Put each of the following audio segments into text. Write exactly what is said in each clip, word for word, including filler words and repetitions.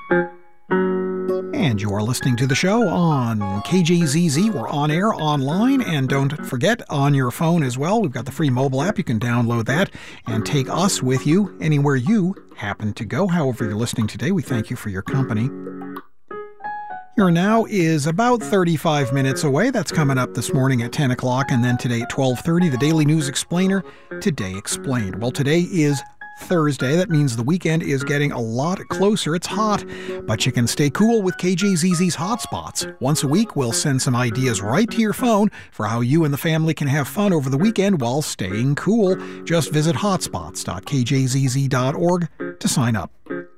And you're listening to the show on K J Z Z. We're on air online, and don't forget, on your phone as well, we've got the free mobile app. You can download that and take us with you anywhere you happen to go. However you're listening today, we thank you for your company. Here now is about thirty-five minutes away. That's coming up this morning at ten o'clock, and then today at twelve thirty, the Daily News Explainer, Today Explained. Well, today is Thursday. That means the weekend is getting a lot closer. It's hot, but you can stay cool with K J Z Z's Hotspots. Once a week, we'll send some ideas right to your phone for how you and the family can have fun over the weekend while staying cool. Just visit hotspots dot k j z z dot org to sign up.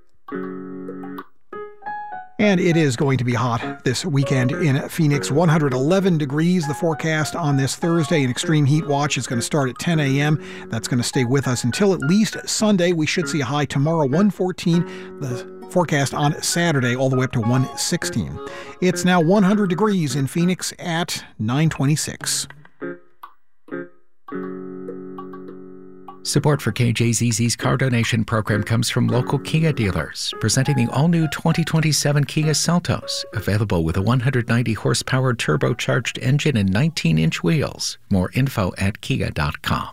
And it is going to be hot this weekend in Phoenix. one hundred eleven degrees, the forecast on this Thursday. An extreme heat watch is going to start at ten a.m. That's going to stay with us until at least Sunday. We should see a high tomorrow, one fourteen. The forecast on Saturday all the way up to one sixteen. It's now one hundred degrees in Phoenix at nine twenty-six. Support for K J Z Z's car donation program comes from local Kia dealers, presenting the all-new twenty twenty-seven Kia Seltos, available with a one hundred ninety horsepower turbocharged engine and nineteen inch wheels. More info at kia dot com.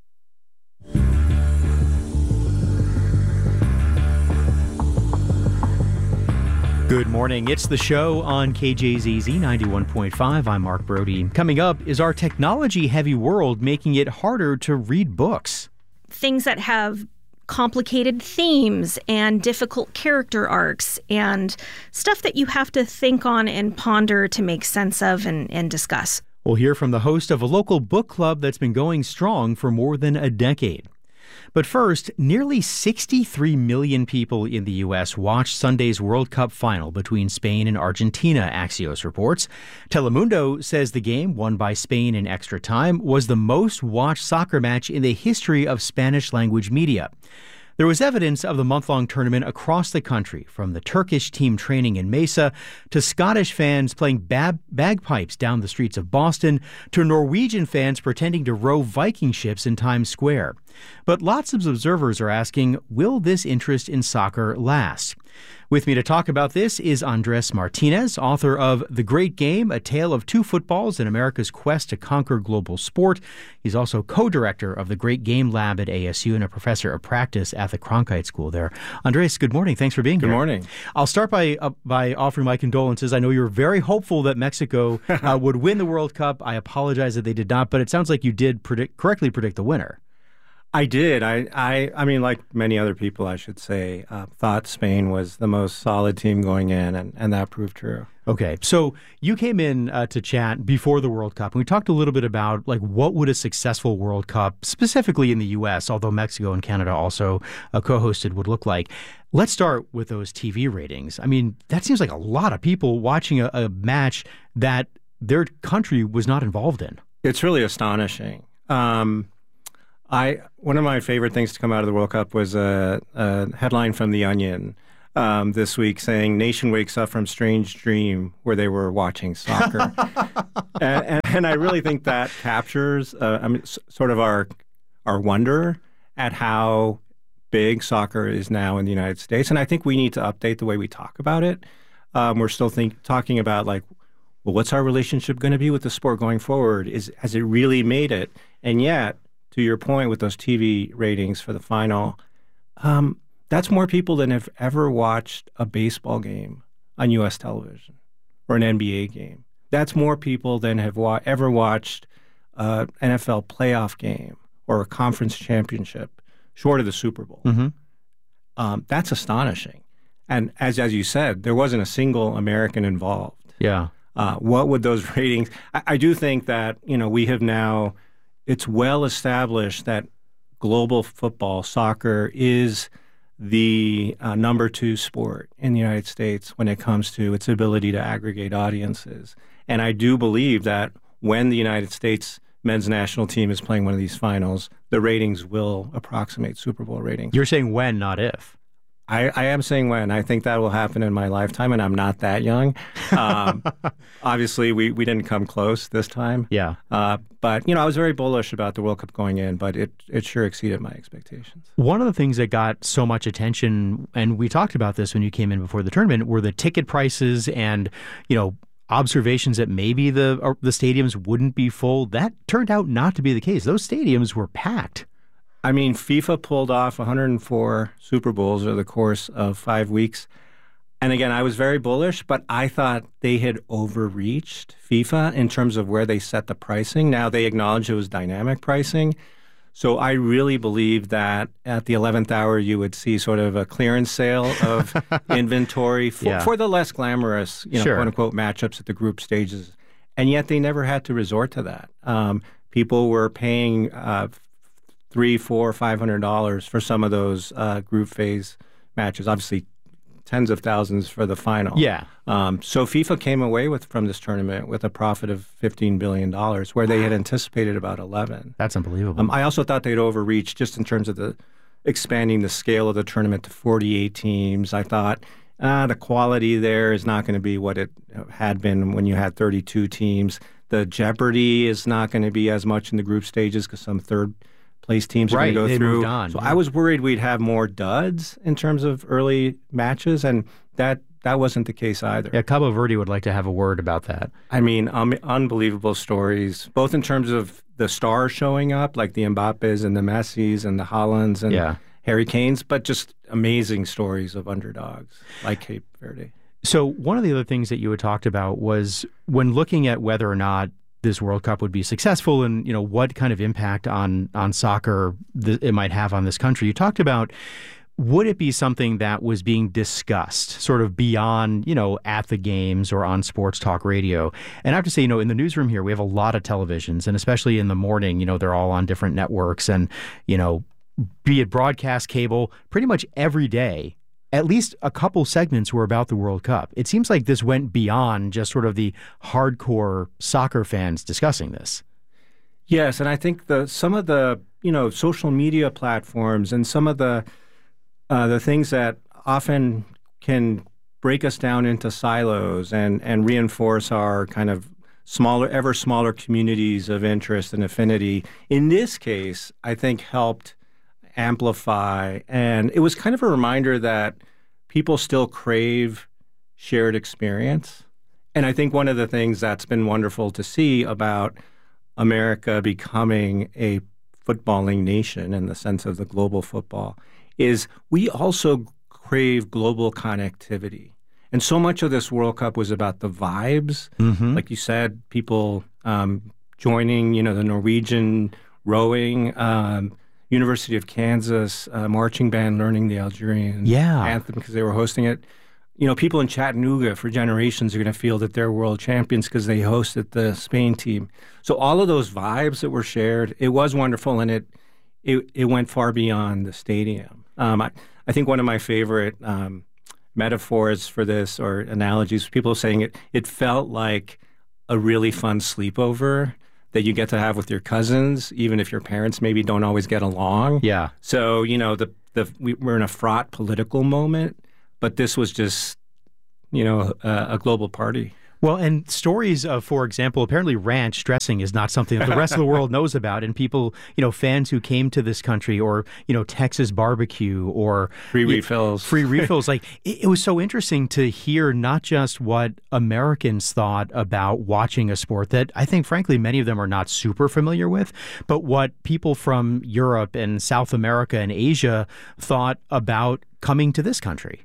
Good morning. It's the show on K J Z Z ninety-one point five. I'm Mark Brody. Coming up, is our technology-heavy world making it harder to read books? Things that have complicated themes and difficult character arcs and stuff that you have to think on and ponder to make sense of and, and discuss. We'll hear from the host of a local book club that's been going strong for more than a decade. But first, nearly sixty-three million people in the U S watched Sunday's World Cup final between Spain and Argentina, Axios reports. Telemundo says the game, won by Spain in extra time, was the most watched soccer match in the history of Spanish-language media. There was evidence of the month-long tournament across the country, from the Turkish team training in Mesa to Scottish fans playing bag- bagpipes down the streets of Boston to Norwegian fans pretending to row Viking ships in Times Square. But lots of observers are asking, will this interest in soccer last? With me to talk about this is Andres Martinez, author of The Great Game, A Tale of Two Footballs in America's Quest to Conquer Global Sport. He's also co-director of the Great Game Lab at A S U and a professor of practice at the Cronkite School there. Andres, good morning. Thanks for being good here. Good morning. I'll start by uh, by offering my condolences. I know you were very hopeful that Mexico uh, would win the World Cup. I apologize that they did not, but it sounds like you did predict, correctly predict the winner. I did. I, I, I mean, like many other people, I should say, uh, thought Spain was the most solid team going in, and, and that proved true. Okay, so you came in uh, to chat before the World Cup, and we talked a little bit about like what would a successful World Cup, specifically in the U S, although Mexico and Canada also uh, co-hosted, would look like. Let's start with those T V ratings. I mean, that seems like a lot of people watching a, a match that their country was not involved in. It's really astonishing. Um, I one of my favorite things to come out of the World Cup was a, a headline from The Onion um, this week saying, "Nation wakes up from strange dream where they were watching soccer." and, and, and I really think that captures uh, I mean, s- sort of our our wonder at how big soccer is now in the United States. And I think we need to update the way we talk about it. Um, we're still think, talking about like, well, what's our relationship going to be with the sport going forward? Is has it really made it? And yet, to your point with those T V ratings for the final, um, that's more people than have ever watched a baseball game on U S television or an N B A game. That's more people than have wa- ever watched an N F L playoff game or a conference championship, short of the Super Bowl. Mm-hmm. Um, that's astonishing. And as as you said, there wasn't a single American involved. Yeah. Uh, what would those ratings? I, I do think that, you know, we have now. It's well established that global football, soccer, is the uh, number two sport in the United States when it comes to its ability to aggregate audiences. And I do believe that when the United States men's national team is playing one of these finals, the ratings will approximate Super Bowl ratings. You're saying when, not if. I, I am saying when. I think that will happen in my lifetime, and I'm not that young. Um, obviously, we, we didn't come close this time. Yeah. Uh, but, you know, I was very bullish about the World Cup going in, but it, it sure exceeded my expectations. One of the things that got so much attention, and we talked about this when you came in before the tournament, were the ticket prices and, you know, observations that maybe the uh, the stadiums wouldn't be full. That turned out not to be the case. Those stadiums were packed. I mean, FIFA pulled off one hundred four Super Bowls over the course of five weeks. And again, I was very bullish, but I thought they had overreached FIFA in terms of where they set the pricing. Now, they acknowledge it was dynamic pricing. So I really believe that at the eleventh hour, you would see sort of a clearance sale of inventory for, yeah. for the less glamorous, you know, Sure. quote-unquote, matchups at the group stages. And yet they never had to resort to that. Um, people were paying uh, three, four, five hundred dollars for some of those uh, group phase matches. Obviously, tens of thousands for the final. Yeah. Um, so FIFA came away with from this tournament with a profit of fifteen billion dollars, where they had anticipated about eleven. That's unbelievable. Um, I also thought they'd overreached just in terms of the expanding the scale of the tournament to forty-eight teams. I thought uh, the quality there is not going to be what it had been when you had thirty-two teams. The jeopardy is not going to be as much in the group stages because some third place teams are Right, going to they go through. moved on, so yeah. I was worried we'd have more duds in terms of early matches, and that that wasn't the case either. Yeah, Cabo Verde would like to have a word about that. I mean, um, unbelievable stories, both in terms of the stars showing up, like the Mbappes and the Messis and the Haalands and Yeah. Harry Kanes, but just amazing stories of underdogs like Cape Verde. So one of the other things that you had talked about was when looking at whether or not this World Cup would be successful and, you know, what kind of impact on on soccer th- it might have on this country. You talked about, would it be something that was being discussed sort of beyond, you know, at the games or on sports talk radio? And I have to say, you know, in the newsroom here, we have a lot of televisions, and especially in the morning, you know, they're all on different networks, and, you know, be it broadcast, cable, pretty much every day, at least a couple segments were about the World Cup. It seems like this went beyond just sort of the hardcore soccer fans discussing this. Yes, and I think the some of the, you know, social media platforms and some of the uh, the things that often can break us down into silos and, and reinforce our kind of smaller, ever smaller communities of interest and affinity, in this case, I think helped amplify. And it was kind of a reminder that people still crave shared experience. And I think one of the things that's been wonderful to see about America becoming a footballing nation in the sense of the global football is we also crave global connectivity. And so much of this World Cup was about the vibes. Mm-hmm. Like you said, people um, joining, you know, the Norwegian rowing, um, University of Kansas uh, marching band learning the Algerian Yeah. anthem because they were hosting it. You know, people in Chattanooga for generations are going to feel that they're world champions because they hosted the Spain team. So all of those vibes that were shared, it was wonderful, and it it, it went far beyond the stadium. Um, I, I think one of my favorite um, metaphors for this or analogies, people saying it, it felt like a really fun sleepover that you get to have with your cousins, even if your parents maybe don't always get along. Yeah. So, you know, the the we, we're in a fraught political moment, but this was just, you know, a, a global party. Well, and stories of, for example, apparently ranch dressing is not something that the rest of the world knows about. And people, you know, fans who came to this country, or, you know, Texas barbecue, or Free you- refills. free refills. Like, it, it was so interesting to hear not just what Americans thought about watching a sport that I think, frankly, many of them are not super familiar with, but what people from Europe and South America and Asia thought about coming to this country.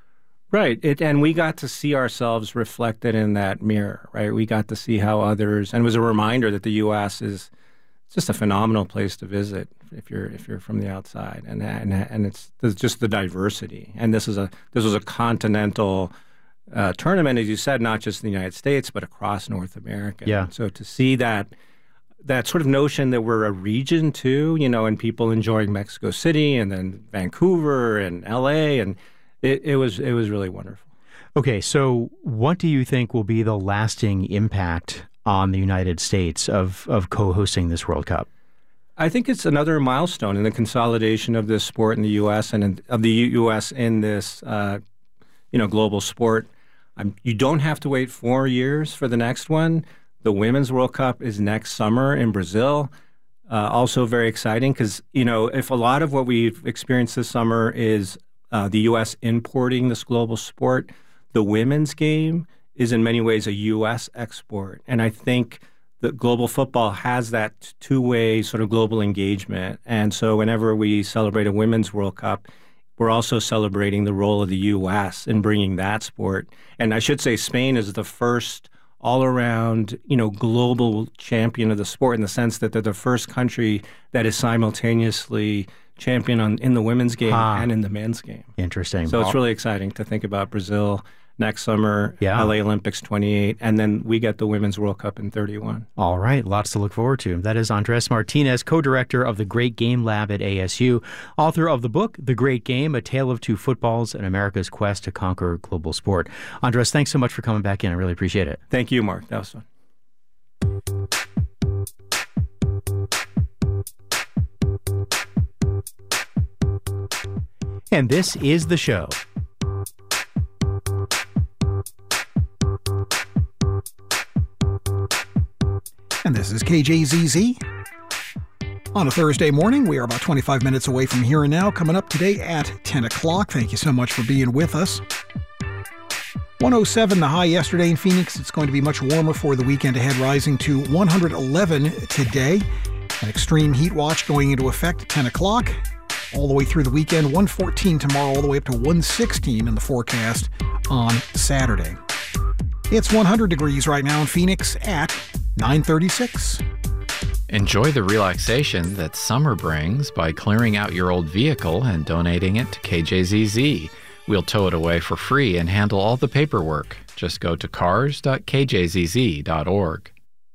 Right. It, and we got to see ourselves reflected in that mirror, right? We got to see how others, and it was a reminder that the U S is just a phenomenal place to visit if you're if you're from the outside, and and and it's, it's just the diversity. And this is a this was a continental uh, tournament, as you said, not just in the United States but across North America. Yeah. So to see that that sort of notion that we're a region too, you know, and people enjoying Mexico City and then Vancouver and L A and It, it was it was really wonderful. Okay, so what do you think will be the lasting impact on the United States of, of co-hosting this World Cup? I think it's another milestone in the consolidation of this sport in the U S and in, of the U S in this, uh, you know, global sport. Um, you don't have to wait four years for the next one. The Women's World Cup is next summer in Brazil. Uh, also very exciting because, you know, if a lot of what we've experienced this summer is uh, the U S importing this global sport, the women's game is in many ways a U S export. And I think that global football has that two-way sort of global engagement. And so whenever we celebrate a Women's World Cup, we're also celebrating the role of the U S in bringing that sport. And I should say Spain is the first all-around, you know, global champion of the sport in the sense that they're the first country that is simultaneously champion on, in the women's game ah, and in the men's game. Interesting. So it's really exciting to think about Brazil next summer, yeah. L A Olympics twenty-eight, and then we get the Women's World Cup in thirty-one. All right, lots to look forward to. That is Andres Martinez, co-director of the Great Game Lab at A S U, author of the book, The Great Game, A Tale of Two Footballs and America's Quest to Conquer Global Sport. Andres, thanks so much for coming back in. I really appreciate it. Thank you, Mark. That was fun. And this is the show. And this is K J Z Z. On a Thursday morning, we are about twenty-five minutes away from Here and Now, coming up today at ten o'clock. Thank you so much for being with us. one oh seven the high yesterday in Phoenix. It's going to be much warmer for the weekend ahead, rising to one hundred eleven today. An extreme heat watch going into effect at ten o'clock. All the way through the weekend, one fourteen tomorrow, all the way up to one sixteen in the forecast on Saturday. It's one hundred degrees right now in Phoenix at nine thirty-six. Enjoy the relaxation that summer brings by clearing out your old vehicle and donating it to K J Z Z. We'll tow it away for free and handle all the paperwork. Just go to cars dot k j z z dot org.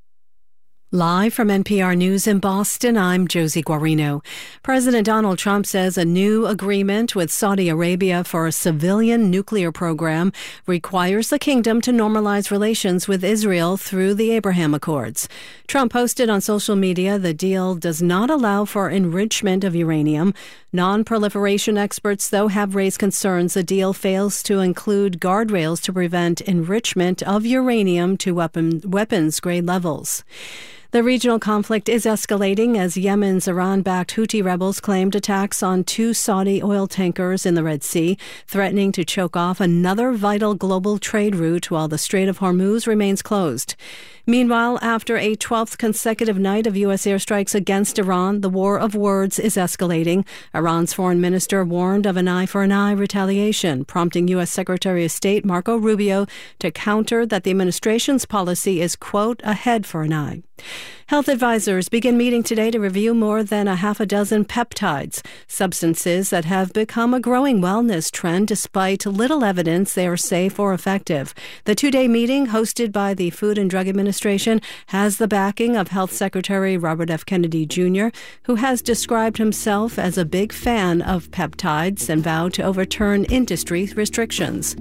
Live from N P R News in Boston, I'm Josie Guarino. President Donald Trump says a new agreement with Saudi Arabia for a civilian nuclear program requires the kingdom to normalize relations with Israel through the Abraham Accords. Trump posted on social media the deal does not allow for enrichment of uranium. Non-proliferation experts, though, have raised concerns the deal fails to include guardrails to prevent enrichment of uranium to weapon, weapons-grade levels. The regional conflict is escalating as Yemen's Iran-backed Houthi rebels claimed attacks on two Saudi oil tankers in the Red Sea, threatening to choke off another vital global trade route while the Strait of Hormuz remains closed. Meanwhile, after a twelfth consecutive night of U S airstrikes against Iran, the war of words is escalating. Iran's foreign minister warned of an eye for an eye retaliation, prompting U S Secretary of State Marco Rubio to counter that the administration's policy is, quote, a head for an eye. Health advisors begin meeting today to review more than a half a dozen peptides, substances that have become a growing wellness trend despite little evidence they are safe or effective. The two-day meeting, hosted by the Food and Drug Administration, has the backing of Health Secretary Robert F. Kennedy Junior, who has described himself as a big fan of peptides and vowed to overturn industry restrictions.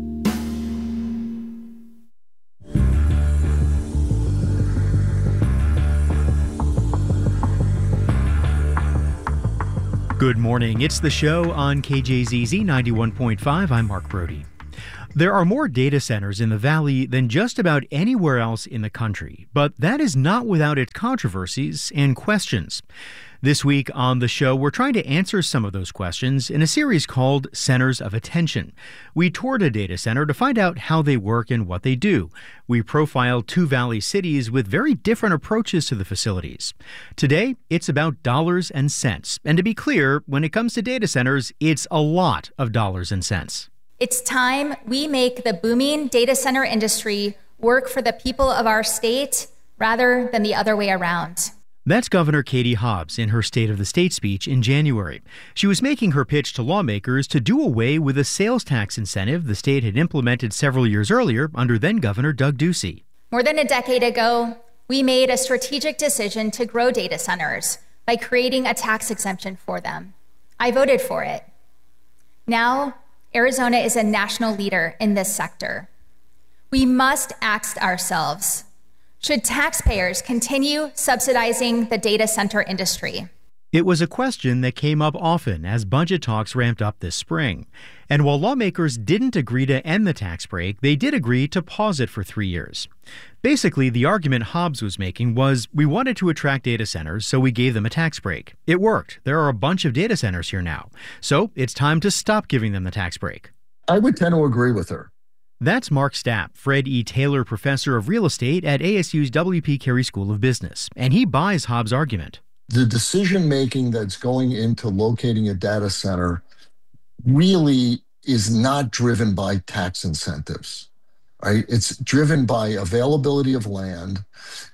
Good morning. It's the show on K J Z Z ninety-one point five. I'm Mark Brody. There are more data centers in the Valley than just about anywhere else in the country, but that is not without its controversies and questions. This week on the show, we're trying to answer some of those questions in a series called Centers of Attention. We toured a data center to find out how they work and what they do. We profiled two Valley cities with very different approaches to the facilities. Today, it's about dollars and cents. And to be clear, when it comes to data centers, it's a lot of dollars and cents. It's time we make the booming data center industry work for the people of our state rather than the other way around. That's Governor Katie Hobbs in her State of the State speech in January. She was making her pitch to lawmakers to do away with a sales tax incentive the state had implemented several years earlier under then-Governor Doug Ducey. More than a decade ago, we made a strategic decision to grow data centers by creating a tax exemption for them. I voted for it. Now, Arizona is a national leader in this sector. We must ask ourselves, should taxpayers continue subsidizing the data center industry? It was a question that came up often as budget talks ramped up this spring. And while lawmakers didn't agree to end the tax break, they did agree to pause it for three years. Basically, the argument Hobbs was making was we wanted to attract data centers, so we gave them a tax break. It worked. There are a bunch of data centers here now. So it's time to stop giving them the tax break. I would tend to agree with her. That's Mark Stapp, Fred E. Taylor Professor of Real Estate at A S U's W P Carey School of Business. And he buys Hobbs' argument. The decision-making that's going into locating a data center really is not driven by tax incentives, right? It's driven by availability of land,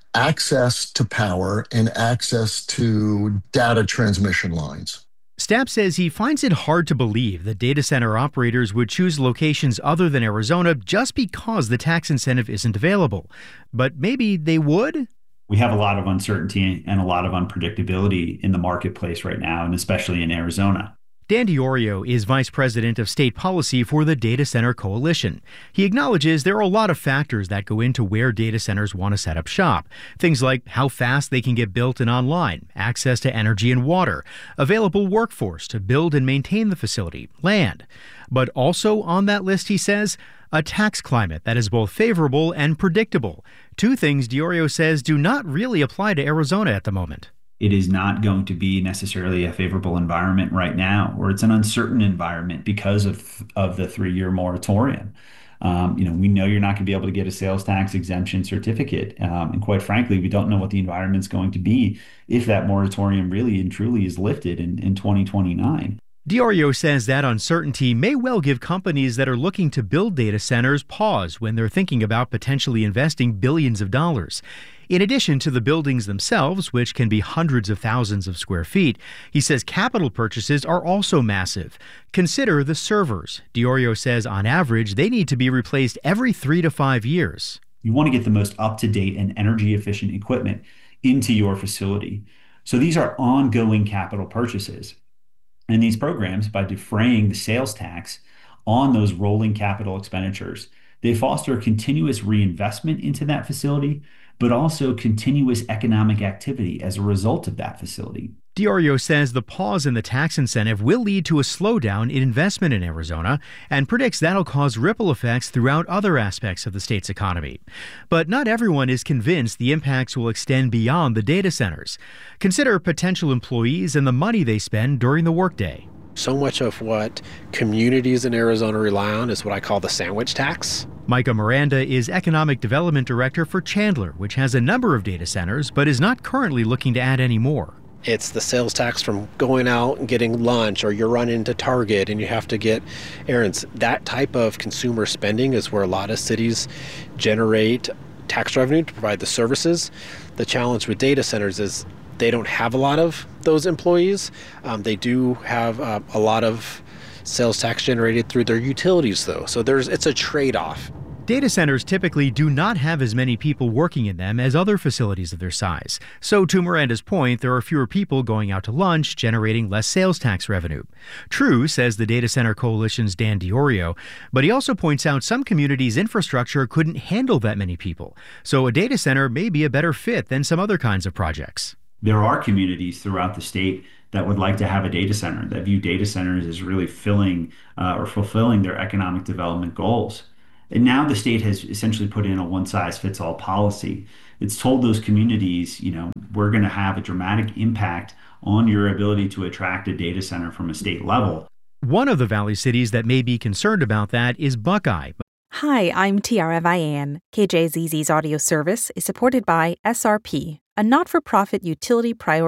access to power, and access to data transmission lines. Stapp says he finds it hard to believe that data center operators would choose locations other than Arizona just because the tax incentive isn't available. But maybe they would? We have a lot of uncertainty and a lot of unpredictability in the marketplace right now, and especially in Arizona. Dan Diorio is Vice President of State Policy for the Data Center Coalition. He acknowledges there are a lot of factors that go into where data centers want to set up shop. Things like how fast they can get built and online, access to energy and water, available workforce to build and maintain the facility, land. But also on that list, he says, a tax climate that is both favorable and predictable. Two things Diorio says do not really apply to Arizona at the moment. It is not going to be necessarily a favorable environment right now, or it's an uncertain environment because of of the three-year moratorium. Um, you know, we know you're not going to be able to get a sales tax exemption certificate. Um, and quite frankly, we don't know what the environment's going to be if that moratorium really and truly is lifted in, in twenty twenty-nine. Diorio says that uncertainty may well give companies that are looking to build data centers pause when they're thinking about potentially investing billions of dollars. In addition to the buildings themselves, which can be hundreds of thousands of square feet, he says capital purchases are also massive. Consider the servers. Diorio says on average, they need to be replaced every three to five years. You want to get the most up-to-date and energy-efficient equipment into your facility. So these are ongoing capital purchases. And these programs, by defraying the sales tax on those rolling capital expenditures, they foster continuous reinvestment into that facility, but also continuous economic activity as a result of that facility. Diorio says the pause in the tax incentive will lead to a slowdown in investment in Arizona and predicts that'll cause ripple effects throughout other aspects of the state's economy. But not everyone is convinced the impacts will extend beyond the data centers. Consider potential employees and the money they spend during the workday. So much of what communities in Arizona rely on is what I call the sandwich tax. Micah Miranda is Economic Development Director for Chandler, which has a number of data centers but is not currently looking to add any more. It's the sales tax from going out and getting lunch, or you're running to Target and you have to get errands. That type of consumer spending is where a lot of cities generate tax revenue to provide the services. The challenge with data centers is they don't have a lot of those employees. Um, they do have uh, a lot of sales tax generated through their utilities, though. So there's it's a trade-off. Data centers typically do not have as many people working in them as other facilities of their size. So to Miranda's point, there are fewer people going out to lunch, generating less sales tax revenue. True, says the Data Center Coalition's Dan Diorio, but he also points out some communities' infrastructure couldn't handle that many people. So a data center may be a better fit than some other kinds of projects. There are communities throughout the state that would like to have a data center, that view data centers as really filling uh, or fulfilling their economic development goals. And now the state has essentially put in a one-size-fits-all policy. It's told those communities, you know, we're going to have a dramatic impact on your ability to attract a data center from a state level. One of the Valley cities that may be concerned about that is Buckeye. Hi, I'm Tiara Vian. K J Z Z's audio service is supported by S R P, a not-for-profit utility priority